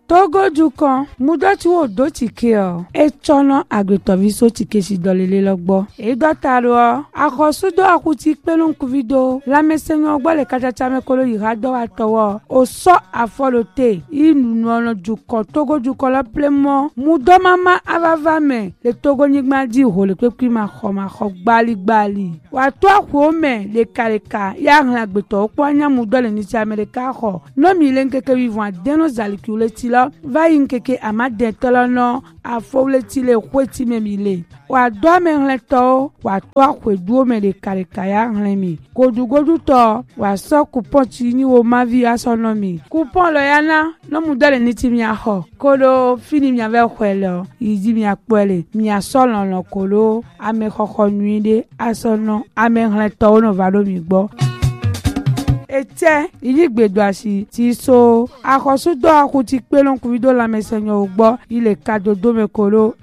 Togo dukan mudoti wo do tike o etono agbetovi so tike si dolele logbo e dotaro akosudo akuti pelun kuvido lamesenyo ogbo le kachacha mekolo yirado atowo o so afolote inu ono dukan Togo dukan lo plemo mudo mama avavame le Togo nyigma di ho le pepi ma kho gbali wa to akwo me le kareka ya hlan agbeto opo anya mudo le ni ti America ho no mi le nkeke vivant deno zalikule ti lo va yinkeke amade tolono afowle ti le kweti memile wa do me hleto wa to akweduo me le kareka ya hlenmi godugodu to wa so coupon ti ni wo mavi asonomi coupon lo yana no mudo le ni ti mi ho kolo fini mi ave kwelo yidi mi apole mi asolon lo kolo ame koko nuide asono ame hleto no valo mi gbo ete iligbedo asi ti so akosudo akuti pelon kuvido la mesenyo ogbo ile kadodo mekolo